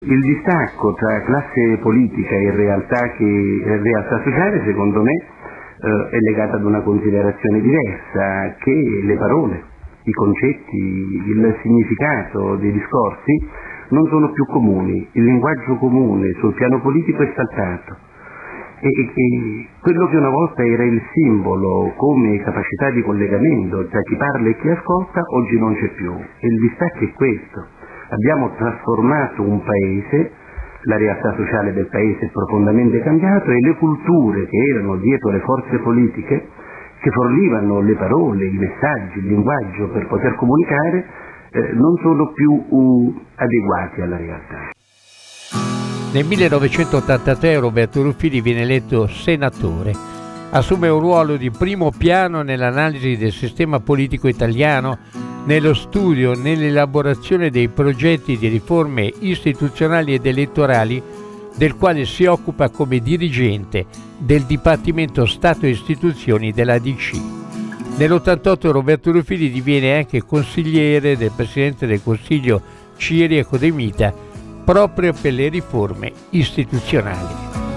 Il distacco tra classe politica e realtà sociale, secondo me, è legato ad una considerazione diversa, che le parole, i concetti, il significato dei discorsi non sono più comuni, il linguaggio comune sul piano politico è saltato e quello che una volta era il simbolo come capacità di collegamento tra chi parla e chi ascolta oggi non c'è più, e il distacco è questo. Abbiamo trasformato un paese, la realtà sociale del paese è profondamente cambiato e le culture che erano dietro le forze politiche, che fornivano le parole, i messaggi, il linguaggio per poter comunicare, non sono più adeguati alla realtà. Nel 1983 Roberto Ruffilli viene eletto senatore. Assume un ruolo di primo piano nell'analisi del sistema politico italiano, nello studio, nell'elaborazione dei progetti di riforme istituzionali ed elettorali, del quale si occupa come dirigente del Dipartimento Stato e Istituzioni della DC. Nell'88 Roberto Ruffilli diviene anche consigliere del Presidente del Consiglio Ciriaco De Mita proprio per le riforme istituzionali.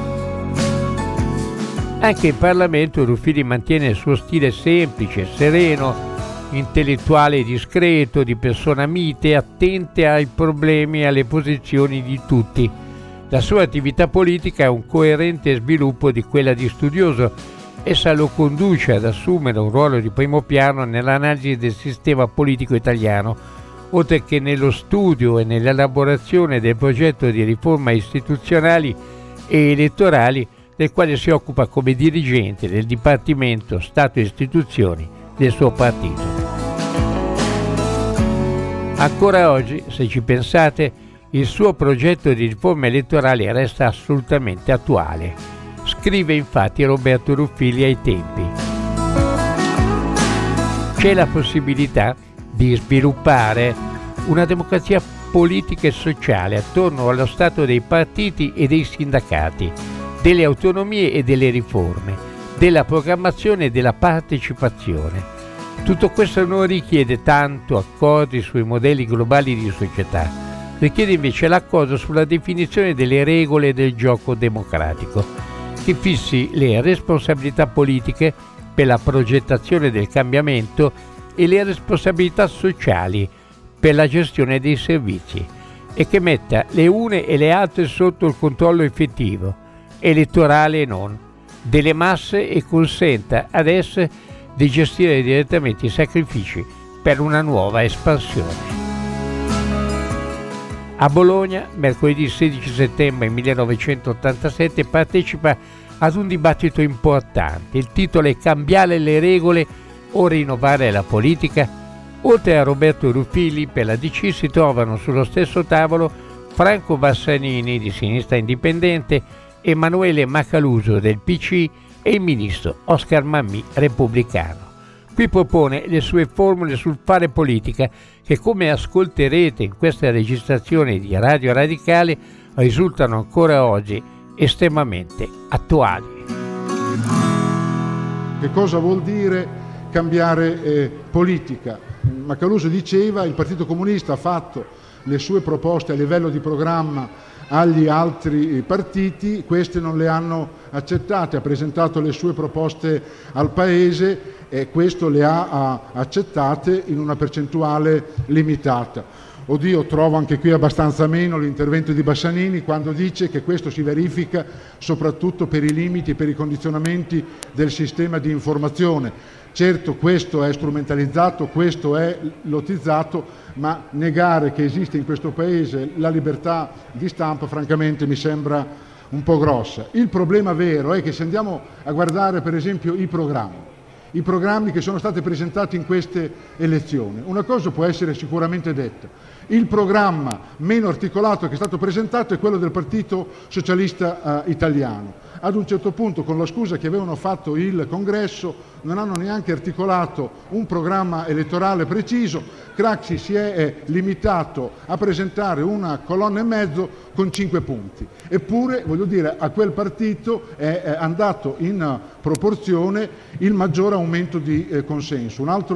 Anche in Parlamento Ruffilli mantiene il suo stile semplice, sereno, intellettuale e discreto, di persona mite, attente ai problemi e alle posizioni di tutti. La sua attività politica è un coerente sviluppo di quella di studioso. Essa lo conduce ad assumere un ruolo di primo piano nell'analisi del sistema politico italiano, oltre che nello studio e nell'elaborazione del progetto di riforma istituzionali e elettorali, del quale si occupa come dirigente del Dipartimento Stato e Istituzioni del suo partito. Ancora oggi, se ci pensate, il suo progetto di riforma elettorale resta assolutamente attuale. Scrive infatti Roberto Ruffilli ai tempi. C'è la possibilità di sviluppare una democrazia politica e sociale attorno allo stato dei partiti e dei sindacati, delle autonomie e delle riforme, della programmazione e della partecipazione. Tutto questo non richiede tanto accordi sui modelli globali di società, richiede invece l'accordo sulla definizione delle regole del gioco democratico, che fissi le responsabilità politiche per la progettazione del cambiamento e le responsabilità sociali per la gestione dei servizi, e che metta le une e le altre sotto il controllo effettivo, elettorale e non, delle masse, e consenta ad esse di gestire direttamente i sacrifici per una nuova espansione. A Bologna, mercoledì 16 settembre 1987, partecipa ad un dibattito importante. Il titolo è Cambiare le regole o rinnovare la politica? Oltre a Roberto Ruffilli, per la DC si trovano sullo stesso tavolo Franco Bassanini di Sinistra Indipendente, Emanuele Macaluso del PC e il ministro Oscar Mammì repubblicano. Qui propone le sue formule sul fare politica che, come ascolterete in questa registrazione di Radio Radicale, risultano ancora oggi estremamente attuali. Che cosa vuol dire cambiare politica? Macaluso diceva: il Partito Comunista ha fatto le sue proposte a livello di programma agli altri partiti, queste non le hanno accettate, ha presentato le sue proposte al Paese e questo le ha accettate in una percentuale limitata. Oddio, trovo anche qui abbastanza meno l'intervento di Bassanini quando dice che questo si verifica soprattutto per i limiti e per i condizionamenti del sistema di informazione. Certo, questo è strumentalizzato, questo è lottizzato, ma negare che esiste in questo Paese la libertà di stampa, francamente, mi sembra un po' grossa. Il problema vero è che se andiamo a guardare, per esempio, i programmi che sono stati presentati in queste elezioni, una cosa può essere sicuramente detta: il programma meno articolato che è stato presentato è quello del Partito Socialista Italiano. Ad un certo punto, con la scusa che avevano fatto il congresso, non hanno neanche articolato un programma elettorale preciso. Craxi si è limitato a presentare una colonna e mezzo con 5 punti. Eppure, voglio dire, a quel partito è andato in proporzione il maggiore aumento di consenso. Un altro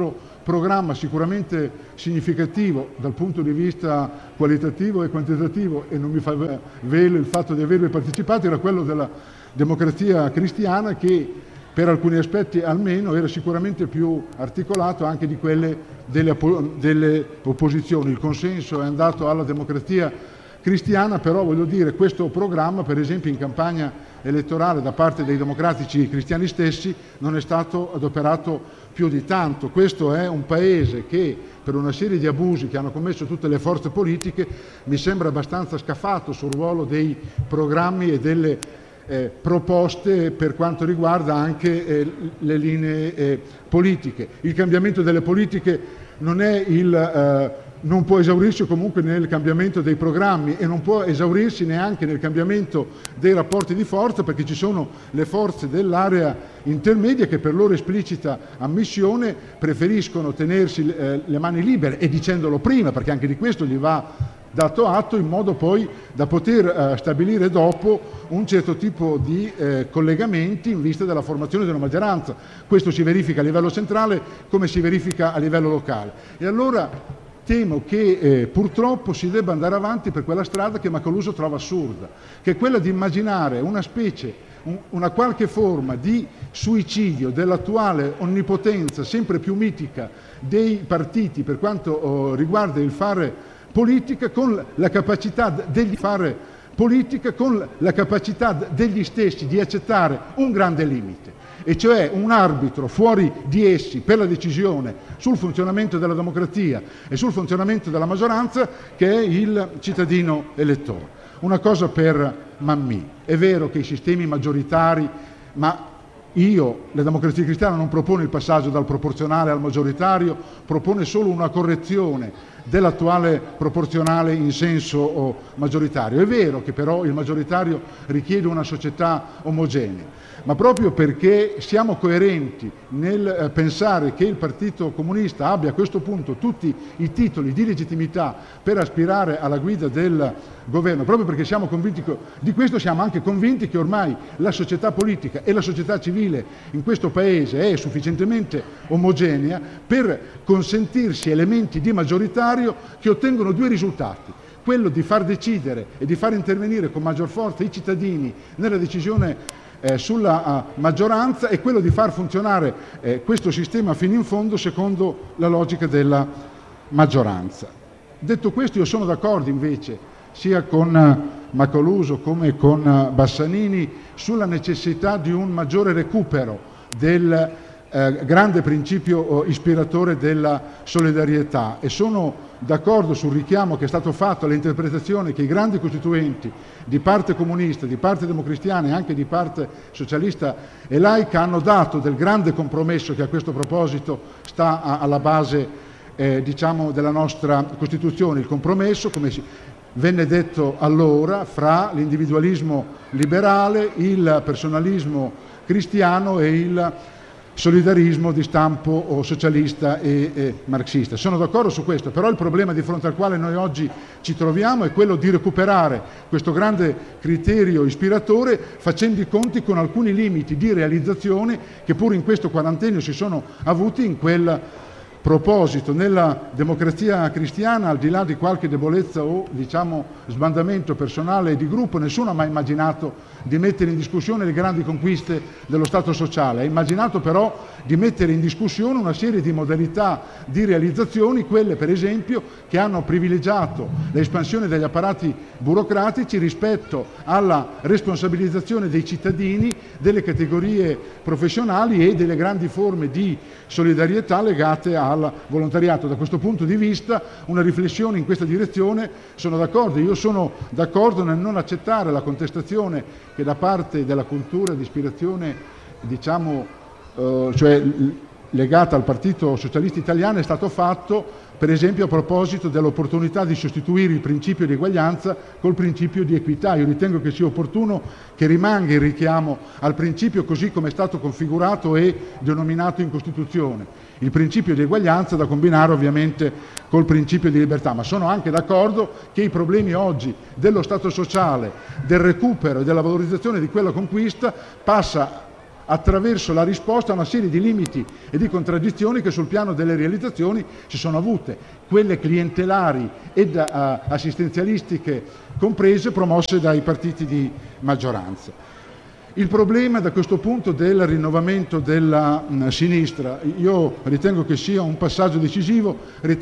programma sicuramente significativo dal punto di vista qualitativo e quantitativo, e non mi fa velo il fatto di avervi partecipato, era quello della Democrazia Cristiana, che per alcuni aspetti almeno era sicuramente più articolato anche di quelle delle opposizioni. Il consenso è andato alla Democrazia Cristiana, però voglio dire, questo programma, per esempio in campagna elettorale da parte dei democratici cristiani stessi, non è stato adoperato più di tanto. Questo è un paese che, per una serie di abusi che hanno commesso tutte le forze politiche, mi sembra abbastanza scafato sul ruolo dei programmi e delle proposte per quanto riguarda anche le linee politiche. Il cambiamento delle politiche non può esaurirsi comunque nel cambiamento dei programmi, e non può esaurirsi neanche nel cambiamento dei rapporti di forza, perché ci sono le forze dell'area intermedia che per loro esplicita ammissione preferiscono tenersi le mani libere, e dicendolo prima, perché anche di questo gli va dato atto, in modo poi da poter stabilire dopo un certo tipo di collegamenti in vista della formazione di una maggioranza. Questo si verifica a livello centrale come si verifica a livello locale. E allora temo che purtroppo si debba andare avanti per quella strada che Macaluso trova assurda, che è quella di immaginare una qualche forma di suicidio dell'attuale onnipotenza sempre più mitica dei partiti per quanto riguarda il fare politica, con la capacità degli stessi di accettare un grande limite, e cioè un arbitro fuori di essi per la decisione sul funzionamento della democrazia e sul funzionamento della maggioranza, che è il cittadino elettore. Una cosa per Mammì: è vero che i sistemi maggioritari, ma la Democrazia Cristiana non propone il passaggio dal proporzionale al maggioritario, propone solo una correzione dell'attuale proporzionale in senso maggioritario. È vero che però il maggioritario richiede una società omogenea, ma proprio perché siamo coerenti nel pensare che il Partito Comunista abbia a questo punto tutti i titoli di legittimità per aspirare alla guida del governo, proprio perché siamo convinti di questo, siamo anche convinti che ormai la società politica e la società civile in questo Paese è sufficientemente omogenea per consentirsi elementi di maggioritario che ottengono due risultati: quello di far decidere e di far intervenire con maggior forza i cittadini nella decisione sulla maggioranza, e quello di far funzionare questo sistema fino in fondo secondo la logica della maggioranza. Detto questo, io sono d'accordo invece sia con Macaluso come con Bassanini sulla necessità di un maggiore recupero del grande principio ispiratore della solidarietà, e sono d'accordo sul richiamo che è stato fatto all'interpretazione che i grandi costituenti di parte comunista, di parte democristiana e anche di parte socialista e laica hanno dato del grande compromesso che a questo proposito sta alla base della nostra Costituzione. Il compromesso, come venne detto allora, fra l'individualismo liberale, il personalismo cristiano e il solidarismo di stampo socialista e marxista. Sono d'accordo su questo, però il problema di fronte al quale noi oggi ci troviamo è quello di recuperare questo grande criterio ispiratore, facendo i conti con alcuni limiti di realizzazione che pure in questo quarantennio si sono avuti in quel proposito. Nella Democrazia Cristiana, al di là di qualche debolezza o sbandamento personale e di gruppo, nessuno ha mai immaginato di mettere in discussione le grandi conquiste dello Stato sociale. Ha immaginato però di mettere in discussione una serie di modalità di realizzazioni, quelle per esempio che hanno privilegiato l'espansione degli apparati burocratici rispetto alla responsabilizzazione dei cittadini, delle categorie professionali e delle grandi forme di solidarietà legate al volontariato. Da questo punto di vista una riflessione in questa direzione sono d'accordo. Io sono d'accordo nel non accettare la contestazione che da parte della cultura di ispirazione cioè legata al Partito Socialista Italiano è stato fatto per esempio a proposito dell'opportunità di sostituire il principio di eguaglianza col principio di equità. Io ritengo che sia opportuno che rimanga il richiamo al principio così come è stato configurato e denominato in Costituzione, il principio di eguaglianza da combinare ovviamente col principio di libertà, ma sono anche d'accordo che i problemi oggi dello Stato sociale, del recupero e della valorizzazione di quella conquista passa attraverso la risposta a una serie di limiti e di contraddizioni che sul piano delle realizzazioni si sono avute, quelle clientelari ed assistenzialistiche comprese, promosse dai partiti di maggioranza. Il problema da questo punto del rinnovamento della sinistra, io ritengo che sia un passaggio decisivo,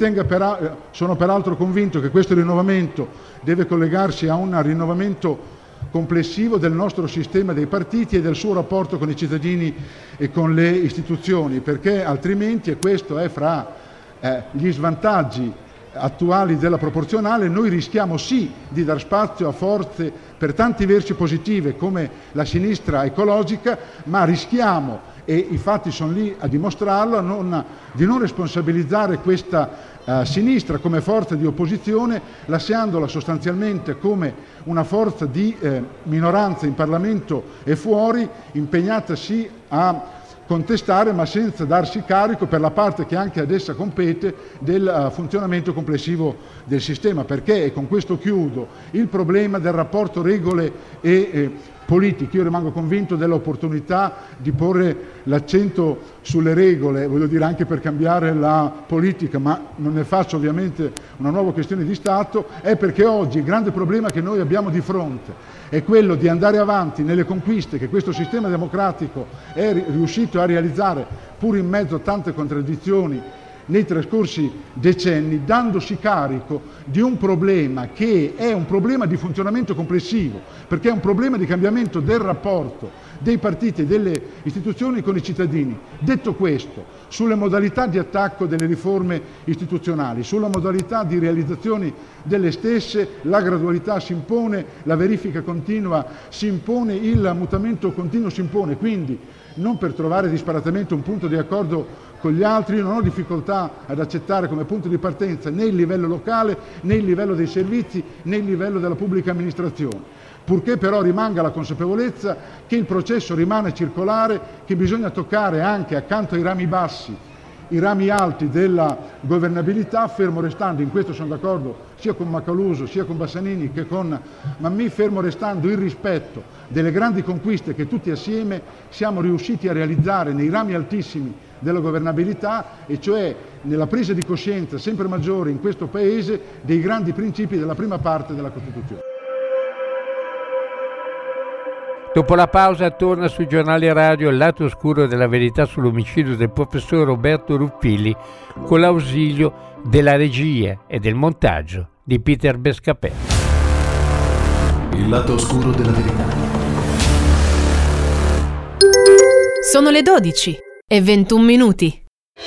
sono peraltro convinto che questo rinnovamento deve collegarsi a un rinnovamento complessivo del nostro sistema dei partiti e del suo rapporto con i cittadini e con le istituzioni, perché altrimenti, e questo è fra gli svantaggi attuali della proporzionale, noi rischiamo sì di dar spazio a forze per tanti versi positive come la sinistra ecologica, ma rischiamo, e i fatti sono lì a dimostrarlo, di non responsabilizzare questa sinistra come forza di opposizione, lasciandola sostanzialmente come una forza di minoranza in Parlamento e fuori, impegnatasi a contestare ma senza darsi carico, per la parte che anche ad essa compete, del funzionamento complessivo del sistema, perché, e con questo chiudo, il problema del rapporto regole e politiche. Io rimango convinto dell'opportunità di porre l'accento sulle regole, voglio dire anche per cambiare la politica, ma non ne faccio ovviamente una nuova questione di Stato, è perché oggi il grande problema che noi abbiamo di fronte è quello di andare avanti nelle conquiste che questo sistema democratico è riuscito a realizzare, pur in mezzo a tante contraddizioni nei trascorsi decenni, dandosi carico di un problema che è un problema di funzionamento complessivo, perché è un problema di cambiamento del rapporto dei partiti e delle istituzioni con i cittadini. Detto questo, sulle modalità di attacco delle riforme istituzionali, sulla modalità di realizzazione delle stesse, la gradualità si impone, la verifica continua si impone, il mutamento continuo si impone, quindi non per trovare disparatamente un punto di accordo con gli altri, io non ho difficoltà ad accettare come punto di partenza né il livello locale, né il livello dei servizi, né il livello della pubblica amministrazione, purché però rimanga la consapevolezza che il processo rimane circolare, che bisogna toccare anche accanto ai rami bassi i rami alti della governabilità, fermo restando, in questo sono d'accordo sia con Macaluso sia con Bassanini che con Mammì, fermo restando il rispetto delle grandi conquiste che tutti assieme siamo riusciti a realizzare nei rami altissimi della governabilità, e cioè nella presa di coscienza sempre maggiore in questo Paese dei grandi principi della prima parte della Costituzione. Dopo la pausa torna sui giornali radio Il lato oscuro della verità sull'omicidio del professor Roberto Ruffilli, con l'ausilio della regia e del montaggio di Peter Bescapè. Il lato oscuro della verità. Sono le 12:21.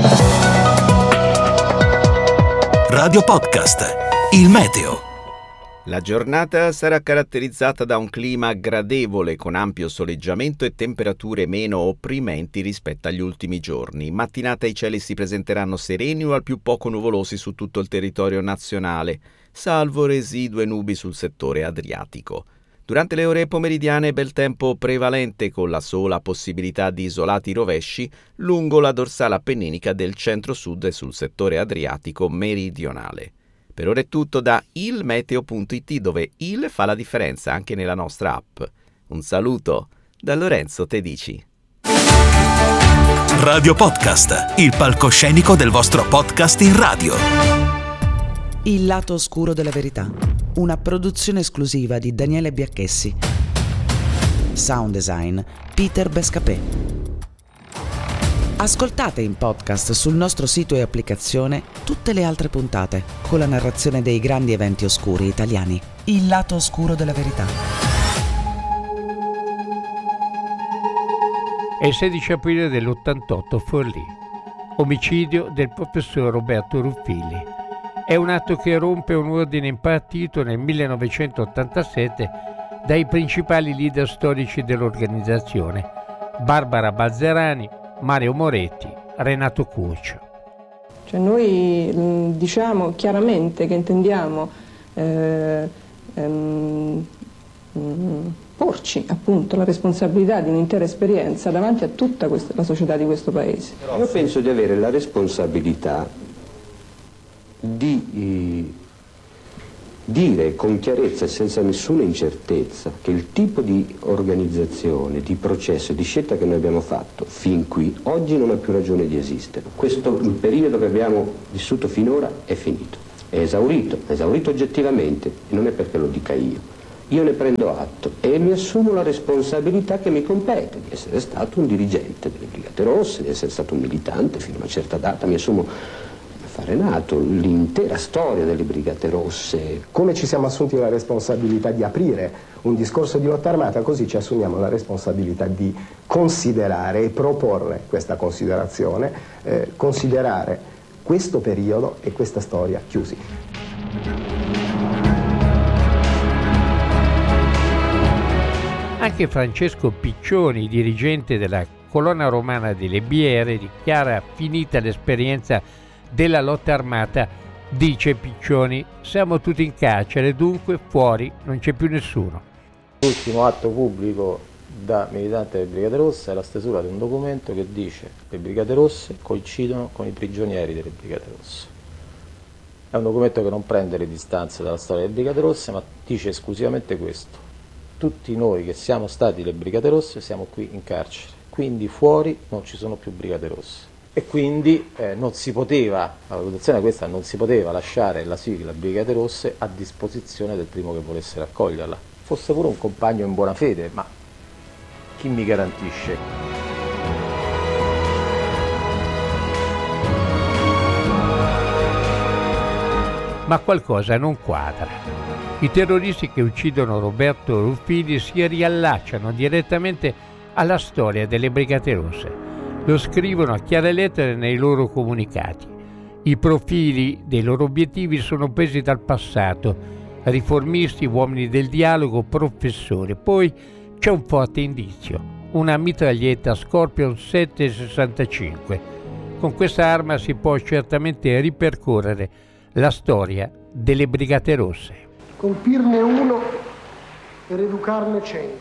Radio Podcast. Il meteo. La giornata sarà caratterizzata da un clima gradevole con ampio soleggiamento e temperature meno opprimenti rispetto agli ultimi giorni. In mattinata i cieli si presenteranno sereni o al più poco nuvolosi su tutto il territorio nazionale, salvo residue nubi sul settore adriatico. Durante le ore pomeridiane bel tempo prevalente con la sola possibilità di isolati rovesci lungo la dorsale appenninica del centro-sud e sul settore adriatico meridionale. Per ora è tutto da ilmeteo.it, dove il fa la differenza anche nella nostra app. Un saluto da Lorenzo Tedici. Radio Podcast, il palcoscenico del vostro podcast in radio. Il lato oscuro della verità, una produzione esclusiva di Daniele Biacchessi. Sound design Peter Bescapè. Ascoltate in podcast sul nostro sito e applicazione tutte le altre puntate con la narrazione dei grandi eventi oscuri italiani. Il lato oscuro della verità. È il 16 aprile dell'88 Forlì. Omicidio del professor Roberto Ruffilli. È un atto che rompe un ordine impartito nel 1987 dai principali leader storici dell'organizzazione: Barbara Balzerani, Mario Moretti, Renato Curcio. Cioè noi diciamo chiaramente che intendiamo porci appunto la responsabilità di un'intera esperienza davanti a tutta la società di questo Paese. Io penso di avere la responsabilità di dire con chiarezza e senza nessuna incertezza che il tipo di organizzazione, di processo, di scelta che noi abbiamo fatto fin qui, oggi non ha più ragione di esistere. Il periodo che abbiamo vissuto finora è finito, è esaurito oggettivamente, e non è perché lo dica io. Io ne prendo atto e mi assumo la responsabilità che mi compete di essere stato un dirigente delle Brigate Rosse, di essere stato un militante fino a una certa data, mi assumo fare nato l'intera storia delle Brigate Rosse. Come ci siamo assunti la responsabilità di aprire un discorso di lotta armata, così ci assumiamo la responsabilità di considerare e proporre questa considerazione, considerare questo periodo e questa storia chiusi. Anche Francesco Piccioni, dirigente della colonna romana delle BR, dichiara finita l'esperienza della lotta armata. Dice Piccioni: siamo tutti in carcere, dunque fuori non c'è più nessuno. L'ultimo atto pubblico da militante delle Brigate Rosse è la stesura di un documento che dice che le Brigate Rosse coincidono con i prigionieri delle Brigate Rosse. È un documento che non prende le distanze dalla storia delle Brigate Rosse, ma dice esclusivamente questo: tutti noi che siamo stati le Brigate Rosse siamo qui in carcere, quindi fuori non ci sono più Brigate Rosse. E quindi non si poteva, la valutazione questa, non si poteva lasciare la sigla Brigate Rosse a disposizione del primo che volesse raccoglierla, fosse pure un compagno in buona fede, ma chi mi garantisce? Ma qualcosa non quadra. I terroristi che uccidono Roberto Ruffini si riallacciano direttamente alla storia delle Brigate Rosse. Lo scrivono a chiare lettere nei loro comunicati. I profili dei loro obiettivi sono presi dal passato: riformisti, uomini del dialogo, professori. Poi c'è un forte indizio: una mitraglietta Scorpion 7,65. Con questa arma si può certamente ripercorrere la storia delle Brigate Rosse. Colpirne uno per educarne 100.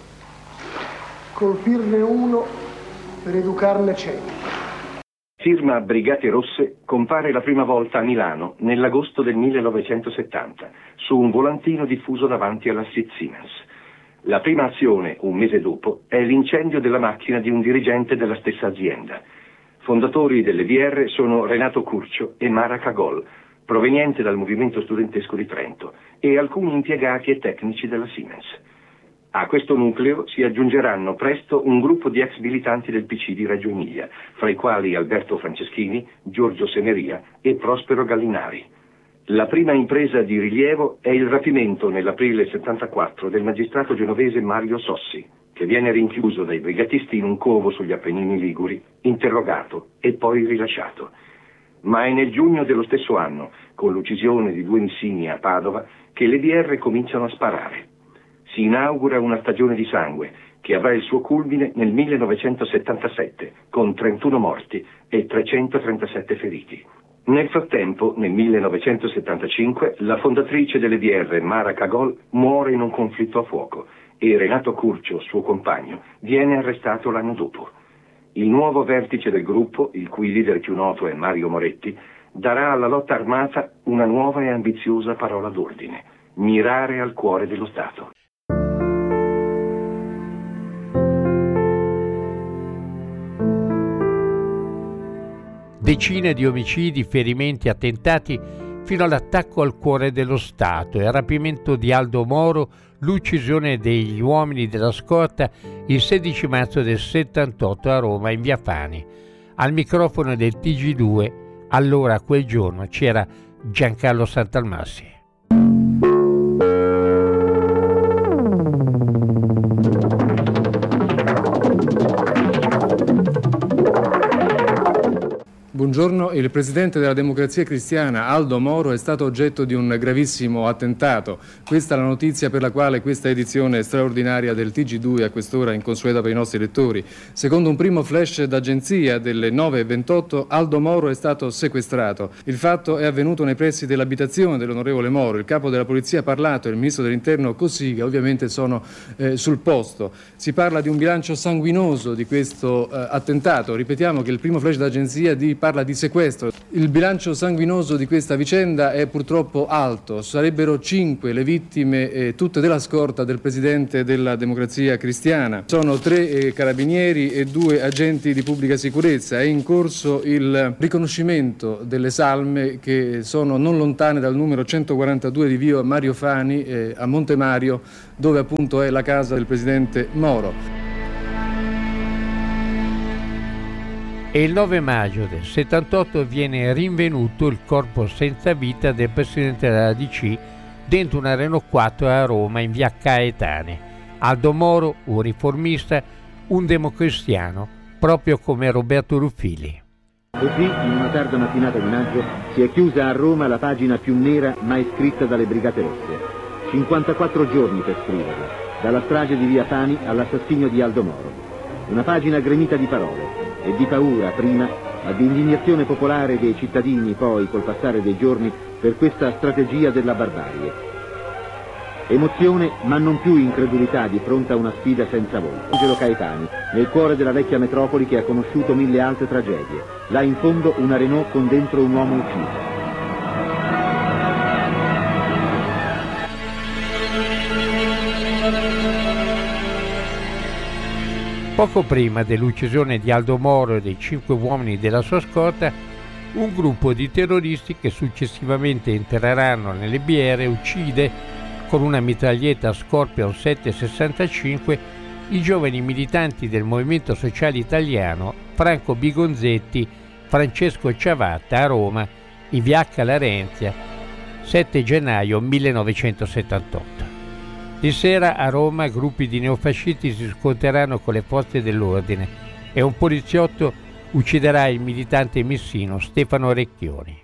Colpirne uno per educarne 100. Firma Brigate Rosse compare la prima volta a Milano nell'agosto del 1970 su un volantino diffuso davanti alla Siemens. La prima azione, un mese dopo, è l'incendio della macchina di un dirigente della stessa azienda. Fondatori delle BR sono Renato Curcio e Mara Cagol, proveniente dal movimento studentesco di Trento, e alcuni impiegati e tecnici della Siemens. A questo nucleo si aggiungeranno presto un gruppo di ex militanti del PC di Reggio Emilia, fra i quali Alberto Franceschini, Giorgio Semeria e Prospero Gallinari. La prima impresa di rilievo è il rapimento nell'aprile 74 del magistrato genovese Mario Sossi, che viene rinchiuso dai brigatisti in un covo sugli Appennini Liguri, interrogato e poi rilasciato. Ma è nel giugno dello stesso anno, con l'uccisione di 2 insigni a Padova, che le BR cominciano a sparare. Si inaugura una stagione di sangue che avrà il suo culmine nel 1977, con 31 morti e 337 feriti. Nel frattempo, nel 1975, la fondatrice delle BR, Mara Cagol, muore in un conflitto a fuoco e Renato Curcio, suo compagno, viene arrestato l'anno dopo. Il nuovo vertice del gruppo, il cui leader più noto è Mario Moretti, darà alla lotta armata una nuova e ambiziosa parola d'ordine: mirare al cuore dello Stato. Decine di omicidi, ferimenti, attentati, fino all'attacco al cuore dello Stato, il rapimento di Aldo Moro, l'uccisione degli uomini della scorta il 16 marzo del 78 a Roma, in via Fani. Al microfono del TG2, allora quel giorno, c'era Giancarlo Santalmassi. Buongiorno, il presidente della Democrazia Cristiana Aldo Moro è stato oggetto di un gravissimo attentato. Questa è la notizia per la quale questa edizione straordinaria del TG2 a quest'ora inconsueta per i nostri lettori. Secondo un primo flash d'agenzia delle 9:28, Aldo Moro è stato sequestrato. Il fatto è avvenuto nei pressi dell'abitazione dell'onorevole Moro. Il capo della polizia ha parlato e il ministro dell'interno Cossiga ovviamente sono sul posto. Si parla di un bilancio sanguinoso di questo attentato. Ripetiamo che il primo flash d'agenzia parla parla di sequestro. Il bilancio sanguinoso di questa vicenda è purtroppo alto. Sarebbero 5 le vittime, tutte della scorta del presidente della Democrazia Cristiana. Sono 3 carabinieri e 2 agenti di pubblica sicurezza. È in corso il riconoscimento delle salme che sono non lontane dal numero 142 di via Mario Fani a Montemario, dove appunto è la casa del presidente Moro. E il 9 maggio del 78 viene rinvenuto il corpo senza vita del presidente della DC dentro una Renault 4 a Roma in via Caetane. Aldo Moro, un riformista, un democristiano, proprio come Roberto Ruffilli. Così, in una tarda mattinata di maggio, si è chiusa a Roma la pagina più nera mai scritta dalle Brigate Rosse. 54 giorni per scriverla, dalla strage di via Fani all'assassinio di Aldo Moro. Una pagina gremita di parole e di paura prima, ma di indignazione popolare dei cittadini poi col passare dei giorni per questa strategia della barbarie. Emozione ma non più incredulità di fronte a una sfida senza volto. Angelo Caetani, nel cuore della vecchia metropoli che ha conosciuto 1000 altre tragedie. Là in fondo una Renault con dentro un uomo ucciso. Poco prima dell'uccisione di Aldo Moro e dei 5 uomini della sua scorta, un gruppo di terroristi che successivamente entreranno nelle Biere uccide con una mitraglietta Scorpion 765 i giovani militanti del Movimento Sociale Italiano Franco Bigonzetti, Francesco Ciavatta a Roma, in via H. Larenzia, 7 gennaio 1978. Di sera a Roma gruppi di neofascisti si scontreranno con le forze dell'ordine e un poliziotto ucciderà il militante missino Stefano Recchioni.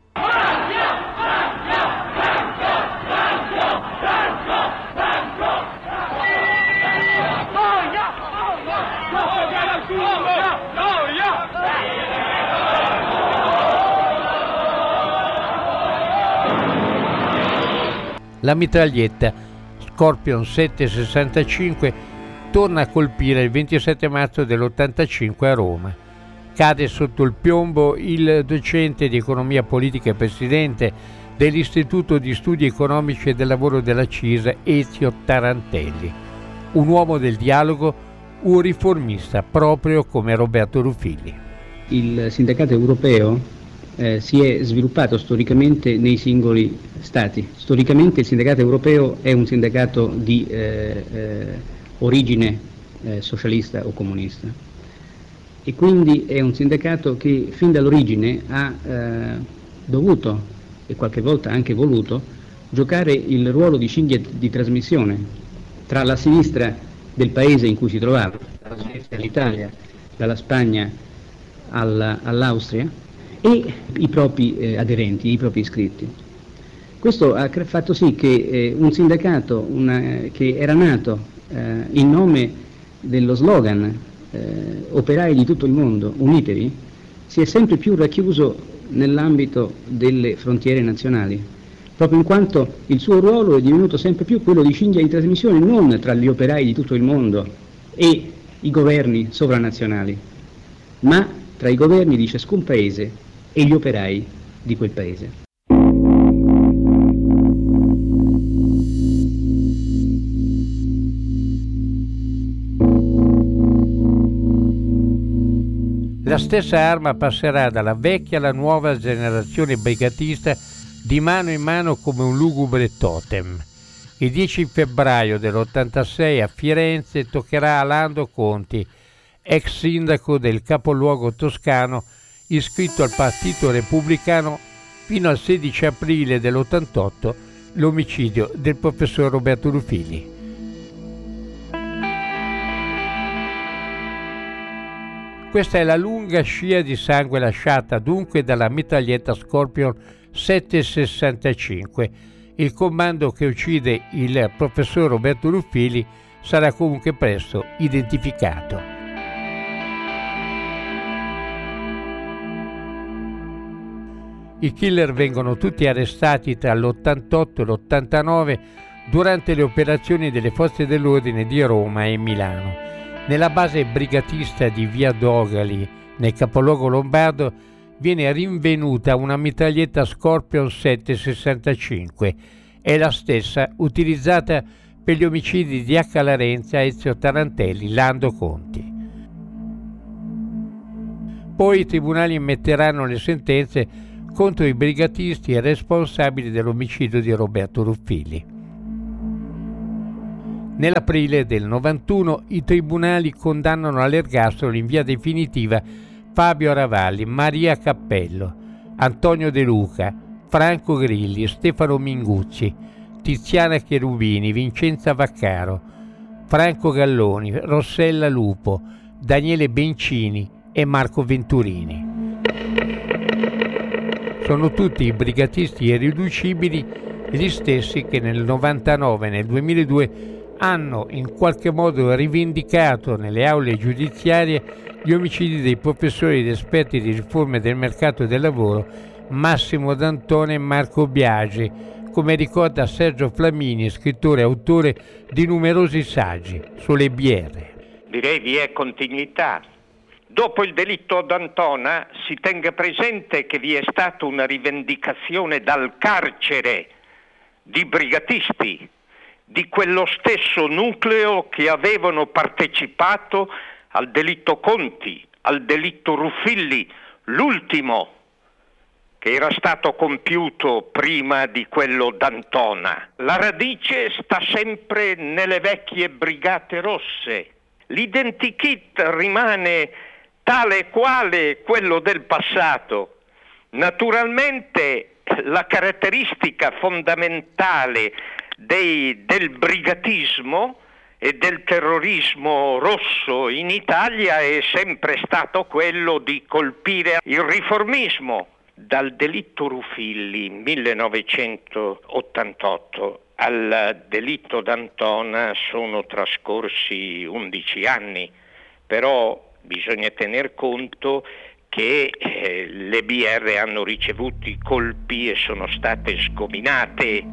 La mitraglietta Scorpion 765 torna a colpire il 27 marzo dell'85 a Roma. Cade sotto il piombo il docente di economia politica e presidente dell'Istituto di Studi Economici e del Lavoro della CISA, Ezio Tarantelli. Un uomo del dialogo, un riformista proprio come Roberto Ruffilli. Il sindacato europeo si è sviluppato storicamente nei singoli Stati. Storicamente il sindacato europeo è un sindacato di origine socialista o comunista e quindi è un sindacato che fin dall'origine ha dovuto e qualche volta anche voluto giocare il ruolo di cinghia di trasmissione tra la sinistra del paese in cui si trovava, dalla Svezia all'Italia, dalla Spagna all'Austria, e i propri aderenti, i propri iscritti. Questo ha fatto sì che un sindacato che era nato in nome dello slogan operai di tutto il mondo, unitevi, si è sempre più racchiuso nell'ambito delle frontiere nazionali, proprio in quanto il suo ruolo è divenuto sempre più quello di cinghia di trasmissione non tra gli operai di tutto il mondo e i governi sovranazionali, ma tra i governi di ciascun paese e gli operai di quel paese. La stessa arma passerà dalla vecchia alla nuova generazione brigatista di mano in mano come un lugubre totem. Il 10 febbraio dell'86 a Firenze toccherà a Lando Conti, ex sindaco del capoluogo toscano, iscritto al Partito Repubblicano fino al 16 aprile dell'88, l'omicidio del professor Roberto Ruffilli. Questa è la lunga scia di sangue lasciata dunque dalla mitraglietta Scorpion 765. Il comando che uccide il professor Roberto Ruffilli sarà comunque presto identificato. I killer vengono tutti arrestati tra l'88 e l'89 durante le operazioni delle forze dell'ordine di Roma e Milano. Nella base brigatista di via Dogali, nel capoluogo lombardo, viene rinvenuta una mitraglietta Scorpion 7,65, è la stessa utilizzata per gli omicidi di H. Larentia, Ezio Tarantelli, Lando Conti. Poi i tribunali emetteranno le sentenze contro i brigatisti e responsabili dell'omicidio di Roberto Ruffilli. Nell'aprile del 91 i tribunali condannano all'ergastolo in via definitiva Fabio Ravalli, Maria Cappello, Antonio De Luca, Franco Grilli, Stefano Minguzzi, Tiziana Cherubini, Vincenza Vaccaro, Franco Galloni, Rossella Lupo, Daniele Bencini e Marco Venturini. Sono tutti i brigatisti irriducibili, gli stessi che nel 99 e nel 2002 hanno in qualche modo rivendicato nelle aule giudiziarie gli omicidi dei professori ed esperti di riforme del mercato del lavoro Massimo D'Antona e Marco Biagi, come ricorda Sergio Flamini, scrittore e autore di numerosi saggi sulle BR. Direi vi è continuità. Dopo il delitto D'Antona si tenga presente che vi è stata una rivendicazione dal carcere di brigatisti, di quello stesso nucleo che avevano partecipato al delitto Conti, al delitto Ruffilli, l'ultimo che era stato compiuto prima di quello D'Antona. La radice sta sempre nelle vecchie brigate rosse. L'identikit rimane tale e quale quello del passato. Naturalmente la caratteristica fondamentale del brigatismo e del terrorismo rosso in Italia è sempre stato quello di colpire il riformismo. Dal delitto Ruffilli 1988 al delitto D'Antona sono trascorsi 11 anni, però bisogna tener conto che le BR hanno ricevuto i colpi e sono state sgominate.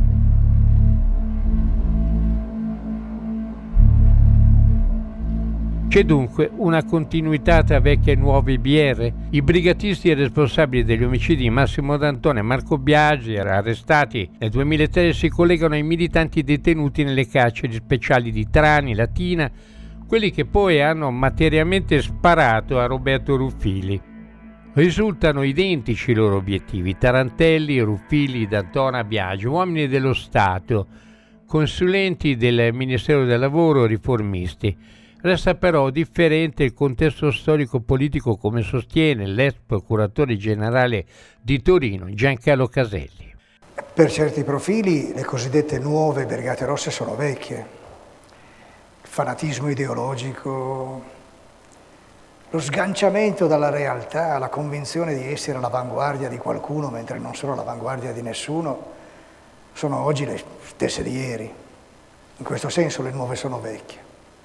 C'è dunque una continuità tra vecchie e nuove BR. I brigatisti responsabili degli omicidi di Massimo D'Antona e Marco Biagi, arrestati nel 2003, si collegano ai militanti detenuti nelle carceri speciali di Trani, Latina, quelli che poi hanno materialmente sparato a Roberto Ruffilli. Risultano identici i loro obiettivi: Tarantelli, Ruffilli, D'Antona, Biagi, uomini dello Stato, consulenti del Ministero del Lavoro, riformisti. Resta però differente il contesto storico-politico, come sostiene l'ex procuratore generale di Torino, Giancarlo Caselli. Per certi profili le cosiddette nuove brigate rosse sono vecchie. Il fanatismo ideologico, lo sganciamento dalla realtà, la convinzione di essere all'avanguardia di qualcuno mentre non sono all'avanguardia di nessuno, sono oggi le stesse di ieri. In questo senso le nuove sono vecchie.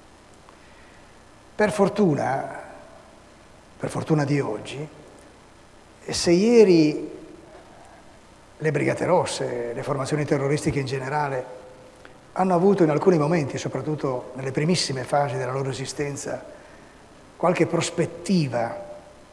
Per fortuna di oggi, se ieri le Brigate Rosse, le formazioni terroristiche in generale, hanno avuto in alcuni momenti, soprattutto nelle primissime fasi della loro esistenza, qualche prospettiva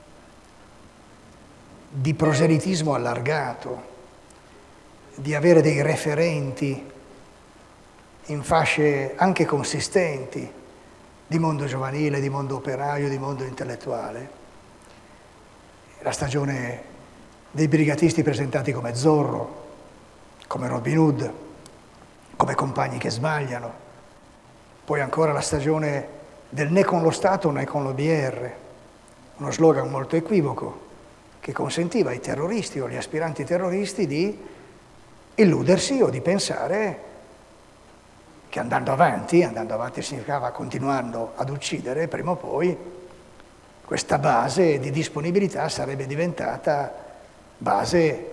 di proselitismo allargato, di avere dei referenti in fasce anche consistenti, di mondo giovanile, di mondo operaio, di mondo intellettuale. La stagione dei brigatisti presentati come Zorro, come Robin Hood, come compagni che sbagliano. Poi ancora la stagione del né con lo Stato né con l'OBR, uno slogan molto equivoco che consentiva ai terroristi o agli aspiranti terroristi di illudersi o di pensare che andando avanti significava continuando ad uccidere, prima o poi questa base di disponibilità sarebbe diventata base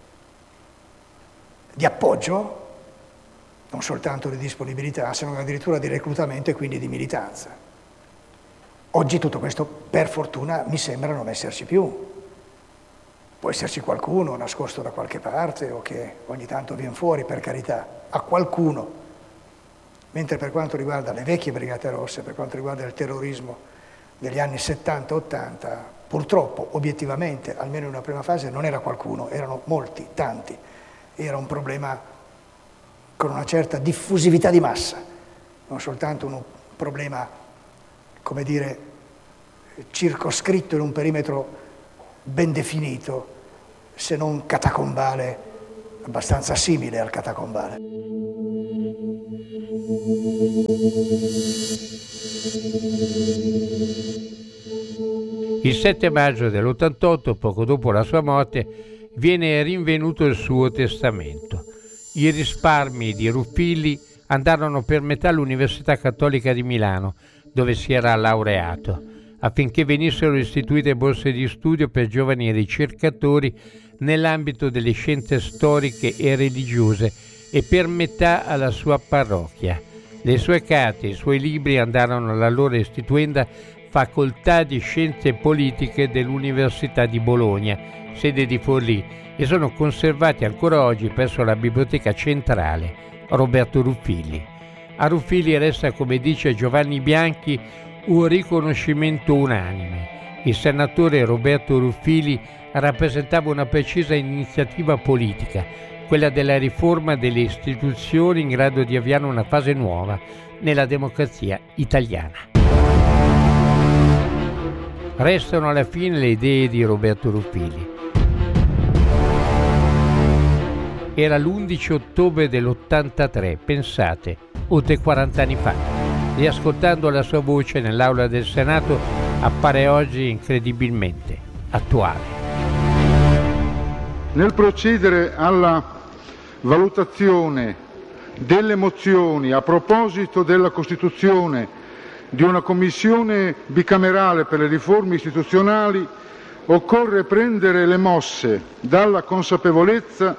di appoggio, non soltanto di disponibilità, se non addirittura di reclutamento e quindi di militanza. Oggi tutto questo, per fortuna, mi sembra non esserci più. Può esserci qualcuno nascosto da qualche parte o che ogni tanto viene fuori, per carità, a qualcuno. Mentre per quanto riguarda le vecchie Brigate Rosse, per quanto riguarda il terrorismo degli anni 70-80, Purtroppo, obiettivamente, almeno in una prima fase, non era qualcuno, erano molti, tanti. Era un problema con una certa diffusività di massa, non soltanto un problema, come dire, circoscritto in un perimetro ben definito, se non catacombale, abbastanza simile al catacombale. Il 7 maggio dell'88, poco dopo la sua morte, viene rinvenuto il suo testamento. I risparmi di Ruffilli andarono per metà all'Università Cattolica di Milano, dove si era laureato, affinché venissero istituite borse di studio per giovani ricercatori nell'ambito delle scienze storiche e religiose e per metà alla sua parrocchia. Le sue carte e i suoi libri andarono all'allora istituenda Facoltà di Scienze Politiche dell'Università di Bologna, sede di Forlì, e sono conservati ancora oggi presso la Biblioteca Centrale Roberto Ruffilli. A Ruffilli resta, come dice Giovanni Bianchi, un riconoscimento unanime. Il senatore Roberto Ruffilli rappresentava una precisa iniziativa politica, quella della riforma delle istituzioni in grado di avviare una fase nuova nella democrazia italiana. Restano alla fine le idee di Roberto Ruffilli. Era l'11 ottobre dell'83, pensate, oltre 40 anni fa. Riascoltando la sua voce nell'aula del Senato appare oggi incredibilmente attuale. Nel procedere alla valutazione delle mozioni a proposito della costituzione di una commissione bicamerale per le riforme istituzionali, occorre prendere le mosse dalla consapevolezza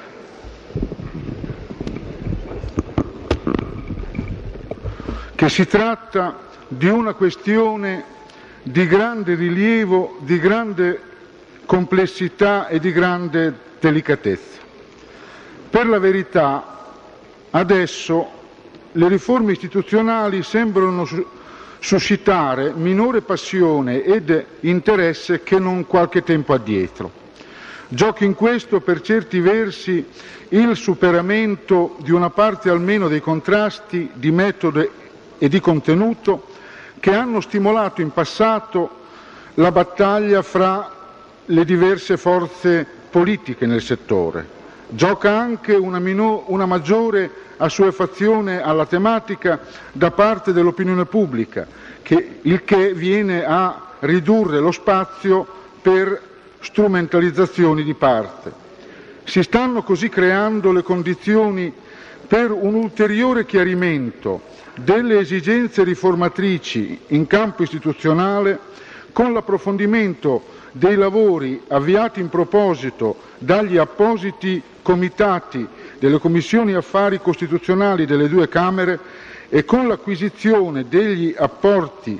che si tratta di una questione di grande rilievo, di grande complessità e di grande delicatezza. Per la verità, adesso le riforme istituzionali sembrano suscitare minore passione ed interesse che non qualche tempo addietro. Giochi in questo, per certi versi, il superamento di una parte almeno dei contrasti di metodo e di contenuto che hanno stimolato in passato la battaglia fra le diverse forze politiche nel settore. Gioca anche una maggiore assuefazione alla tematica da parte dell'opinione pubblica, il che viene a ridurre lo spazio per strumentalizzazioni di parte. Si stanno così creando le condizioni per un ulteriore chiarimento delle esigenze riformatrici in campo istituzionale, con l'approfondimento dei lavori avviati in proposito dagli appositi comitati delle commissioni affari costituzionali delle due Camere e con l'acquisizione degli apporti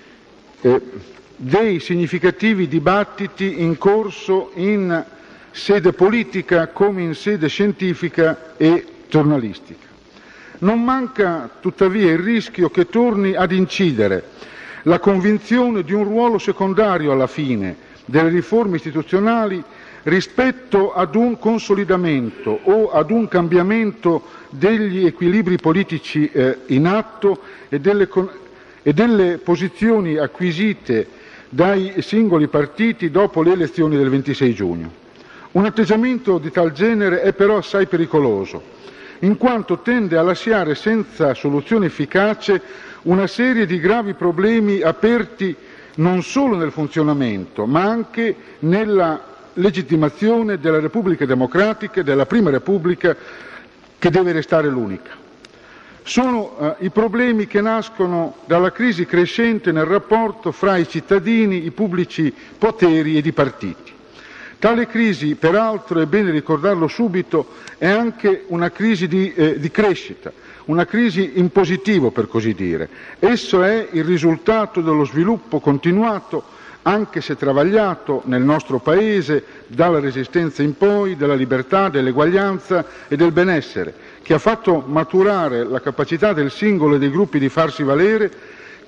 dei significativi dibattiti in corso in sede politica come in sede scientifica e giornalistica. Non manca tuttavia il rischio che torni ad incidere la convinzione di un ruolo secondario alla fine delle riforme istituzionali rispetto ad un consolidamento o ad un cambiamento degli equilibri politici in atto e delle posizioni acquisite dai singoli partiti dopo le elezioni del 26 giugno. Un atteggiamento di tal genere è però assai pericoloso, in quanto tende a lasciare senza soluzione efficace una serie di gravi problemi aperti non solo nel funzionamento, ma anche nella legittimazione della Repubblica Democratica, della Prima Repubblica, che deve restare l'unica. Sono i problemi che nascono dalla crisi crescente nel rapporto fra i cittadini, i pubblici poteri ed i partiti. Tale crisi, peraltro, è bene ricordarlo subito, è anche una crisi di crescita, una crisi in positivo, per così dire. Esso è il risultato dello sviluppo continuato, anche se travagliato, nel nostro Paese, dalla Resistenza in poi, della libertà, dell'eguaglianza e del benessere, che ha fatto maturare la capacità del singolo e dei gruppi di farsi valere,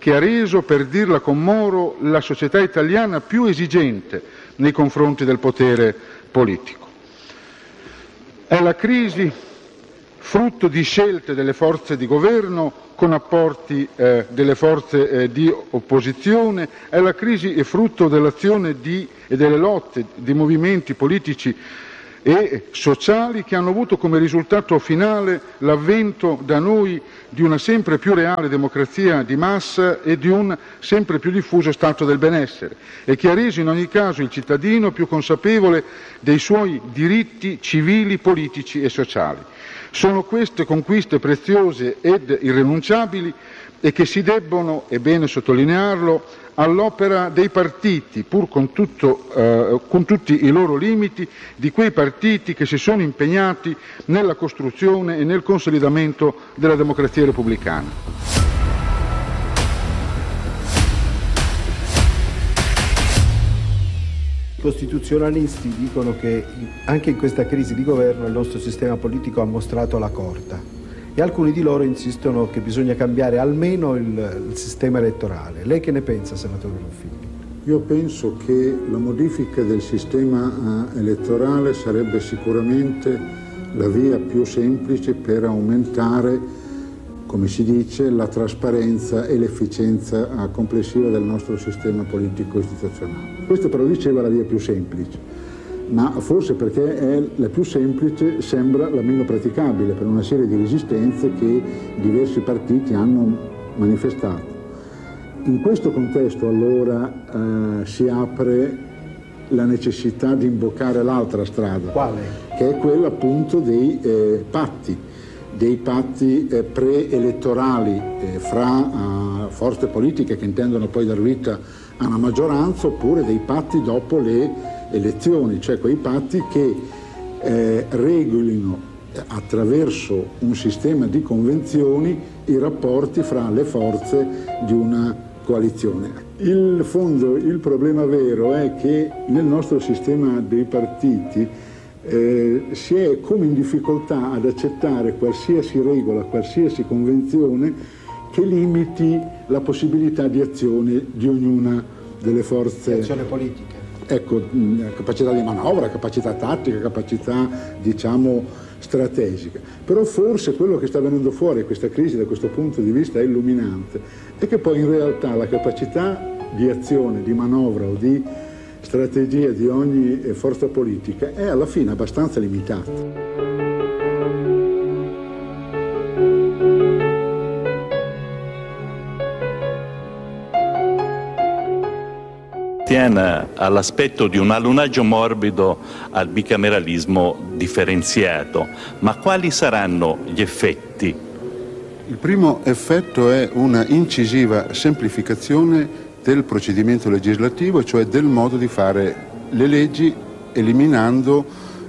che ha reso, per dirla con Moro, la società italiana più esigente nei confronti del potere politico. È la crisi frutto di scelte delle forze di governo con apporti delle forze di opposizione, è la crisi frutto dell'azione e delle lotte di movimenti politici e sociali che hanno avuto come risultato finale l'avvento da noi di una sempre più reale democrazia di massa e di un sempre più diffuso stato del benessere, e che ha reso in ogni caso il cittadino più consapevole dei suoi diritti civili, politici e sociali. Sono queste conquiste preziose ed irrinunciabili e che si debbono, è bene sottolinearlo, all'opera dei partiti, pur con tutti i loro limiti, di quei partiti che si sono impegnati nella costruzione e nel consolidamento della democrazia repubblicana. I costituzionalisti dicono che anche in questa crisi di governo il nostro sistema politico ha mostrato la corda. E alcuni di loro insistono che bisogna cambiare almeno il sistema elettorale. Lei che ne pensa, senatore Ruffini? Io penso che la modifica del sistema elettorale sarebbe sicuramente la via più semplice per aumentare, come si dice, la trasparenza e l'efficienza complessiva del nostro sistema politico istituzionale. Questa però diceva la via più semplice. Ma forse perché è la più semplice sembra la meno praticabile per una serie di resistenze che diversi partiti hanno manifestato. In questo contesto allora si apre la necessità di imboccare l'altra strada. Quale? Che è quella appunto dei patti preelettorali fra forze politiche che intendono poi dar vita a una maggioranza, oppure dei patti dopo le elezioni, cioè quei patti che regolino attraverso un sistema di convenzioni i rapporti fra le forze di una coalizione. Il problema vero è che nel nostro sistema dei partiti si è come in difficoltà ad accettare qualsiasi regola, qualsiasi convenzione che limiti la possibilità di azione di ognuna delle forze. Azione politica. Ecco, capacità di manovra, capacità tattica, capacità, diciamo, strategica. Però forse quello che sta venendo fuori a questa crisi da questo punto di vista è illuminante, è che poi in realtà la capacità di azione, di manovra o di strategia di ogni forza politica è alla fine abbastanza limitata. Tiene all'aspetto di un allunaggio morbido al bicameralismo differenziato, ma quali saranno gli effetti? Il primo effetto è una incisiva semplificazione del procedimento legislativo, cioè del modo di fare le leggi, eliminando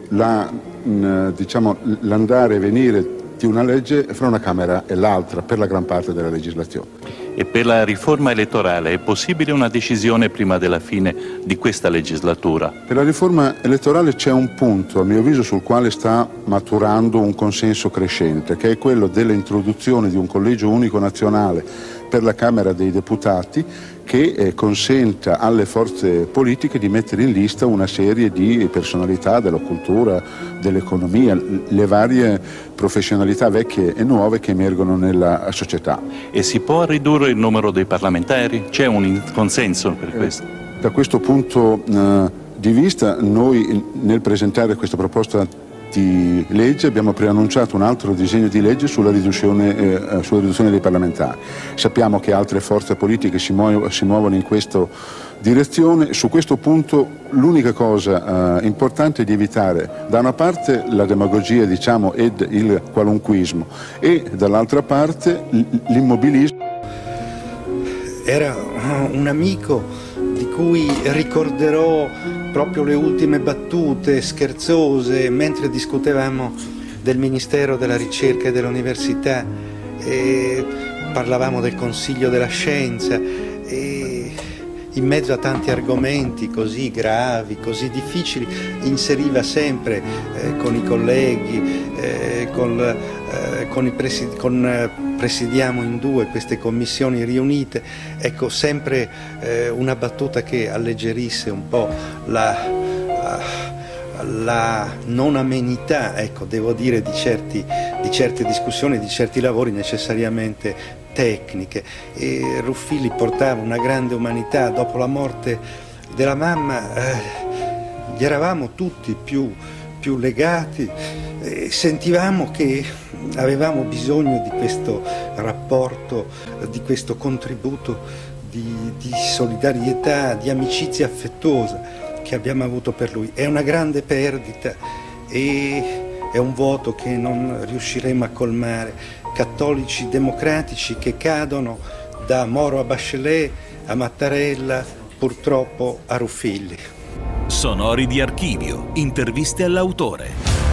l'andare e venire di una legge fra una Camera e l'altra per la gran parte della legislazione. E per la riforma elettorale è possibile una decisione prima della fine di questa legislatura? Per la riforma elettorale c'è un punto, a mio avviso, sul quale sta maturando un consenso crescente, che è quello dell'introduzione di un collegio unico nazionale per la Camera dei Deputati che consenta alle forze politiche di mettere in lista una serie di personalità della cultura, dell'economia, le varie professionalità vecchie e nuove che emergono nella società. E si può ridurre il numero dei parlamentari? C'è un consenso per questo? Da questo punto di vista noi nel presentare questa proposta di legge abbiamo preannunciato un altro disegno di legge sulla riduzione dei parlamentari. Sappiamo che altre forze politiche si muovono in questa direzione. Su questo punto l'unica cosa importante è di evitare da una parte la demagogia, diciamo, ed il qualunquismo e dall'altra parte l'immobilismo. Era un amico di cui ricorderò proprio le ultime battute scherzose mentre discutevamo del Ministero della Ricerca e dell'Università e parlavamo del Consiglio della Scienza e in mezzo a tanti argomenti così gravi, così difficili, inseriva sempre con i colleghi, con presidiamo in 2 queste commissioni riunite, ecco, sempre una battuta che alleggerisse un po' la non amenità, ecco, devo dire, di certe discussioni, di certi lavori necessariamente tecniche. E Ruffilli portava una grande umanità. Dopo la morte della mamma gli eravamo tutti più legati, sentivamo che avevamo bisogno di questo rapporto, di questo contributo di solidarietà, di amicizia affettuosa che abbiamo avuto per lui. È una grande perdita e è un vuoto che non riusciremo a colmare. Cattolici democratici che cadono da Moro a Bachelet, a Mattarella, purtroppo a Ruffilli. Sonori di archivio, interviste all'autore.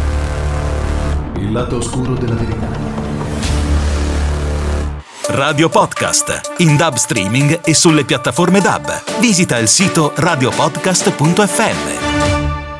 Il lato oscuro della verità. Radio Podcast, in DAB streaming e sulle piattaforme DAB. Visita il sito radiopodcast.fm.